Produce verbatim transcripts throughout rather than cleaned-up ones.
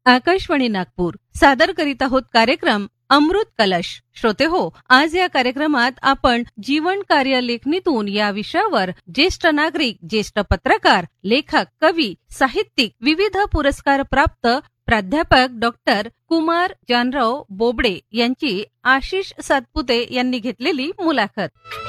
आकाशवाणी नागपूर सादर करीत आहोत कार्यक्रम अमृत कलश. श्रोते हो, आज या कार्यक्रमात आपण जीवन कार्य लेखणीतून या विषयावर ज्येष्ठ नागरिक, ज्येष्ठ पत्रकार, लेखक, कवी, साहित्यिक, विविध पुरस्कार प्राप्त प्राध्यापक डॉक्टर कुमार जानराव बोबडे यांची आशिष सातपुते यांनी घेतलेली मुलाखत.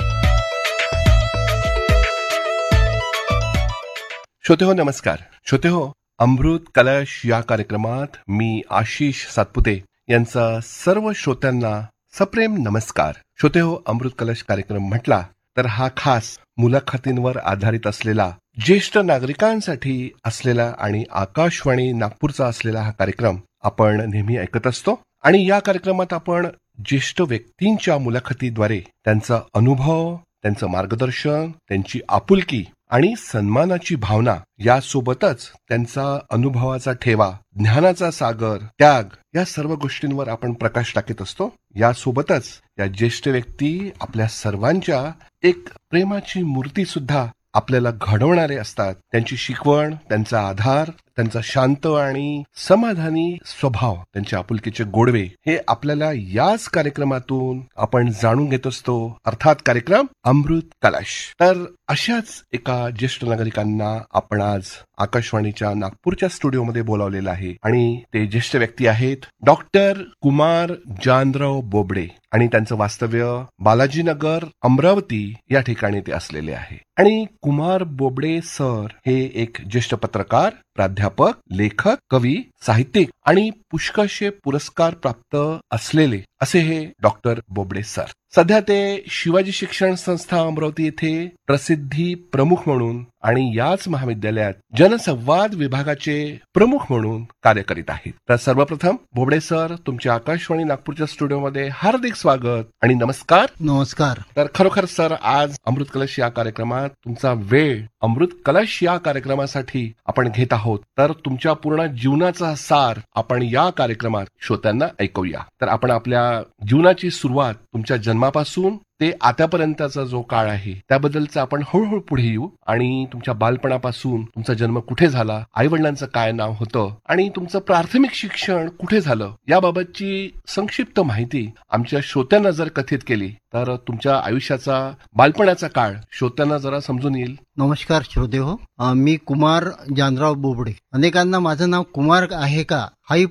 श्रोते हो, नमस्कार. श्रोते हो, अमृत कलश या कार्यक्रमात मी आशिष सातपुते यांचा सर्व श्रोत्यांना सप्रेम नमस्कार. श्रोते हो, अमृत कलश कार्यक्रम म्हटला तर हा खास मुलाखतींवर आधारित असलेला, ज्येष्ठ नागरिकांसाठी असलेला आणि आकाशवाणी नागपूरचा असलेला हा कार्यक्रम आपण नेहमी ऐकत असतो. आणि या कार्यक्रमात आपण ज्येष्ठ व्यक्तींच्या मुलाखतीद्वारे त्यांचा अनुभव, त्यांचं मार्गदर्शन, त्यांची आपुलकी आणि सन्मानाची भावना यासोबतच त्यांचा अनुभवाचा ठेवा, ज्ञानाचा सागर, त्याग या सर्व गोष्टींवर आपण प्रकाश टाकत असतो. यासोबतच या ज्येष्ठ व्यक्ती आपल्या सर्वांच्या एक प्रेमाची मूर्ती सुद्धा आपल्याला घडवणारे असतात. त्यांची शिकवण, त्यांचा आधार, त्यांचा शांत आणि समाधानी स्वभाव, त्यांचे आपुलकीचे गोडवे हे आपल्याला याच कार्यक्रमातून आपण जाणून घेत असतो. अर्थात कार्यक्रम अमृत कलश. तर अशाच एका ज्येष्ठ नागरिकांना आपण आज आकाशवाणीच्या नागपूरच्या स्टुडिओमध्ये बोलावलेलं आहे आणि ते ज्येष्ठ व्यक्ती आहेत डॉक्टर कुमार जानराव बोबडे आणि त्यांचं वास्तव्य बालाजीनगर, अमरावती या ठिकाणी ते असलेले आहे. आणि कुमार बोबडे सर हे एक ज्येष्ठ पत्रकार, प्राध्यापक, लेखक, कवी, साहित्यिक आणि पुष्कळशे पुरस्कार प्राप्त असलेले असे हे डॉक्टर बोबडे सर. सध्या ते शिवाजी शिक्षण संस्था अमरावती येथे प्रसिद्धी प्रमुख म्हणून आणि याच महाविद्यालयात जनसंवाद विभागाचे प्रमुख म्हणून कार्य करीत आहेत. तर सर्वप्रथम बोबडे सर, तुमच्या आकाशवाणी नागपूरच्या स्टुडिओमध्ये हार्दिक स्वागत आणि नमस्कार. नमस्कार. तर खरोखर सर, आज अमृत कलश या कार्यक्रमात तुमचा वेळ अमृत कलश या कार्यक्रमासाठी आपण घेत आहोत. तर तुमच्या पूर्ण जीवनाचा सार आपण या कार्यक्रमात श्रोत्यांना ऐकूया. तर आपण आपल्या जीवनाची सुरुवात तुमच्या जन्मापासून ते आतापर्यंतचा जो काळ आहे त्याबद्दलचा आपण हळूहळू पुढे येऊ आणि तुमच्या बालपणापासून तुमचा जन्म कुठे झाला, आई वडिलांचं काय नाव होतं आणि तुमचं प्राथमिक शिक्षण कुठे झालं याबाबतची संक्षिप्त माहिती आमच्या श्रोत्यांना जर कथित केली तर तुमच्या आयुष्याचा, बालपणाचा काळ श्रोत्यांना जरा समजून येईल. नमस्कार श्रोते हो, मी कुमार जानराव बोबडे. अनेकांना माझं नाव कुमार आहे का हाही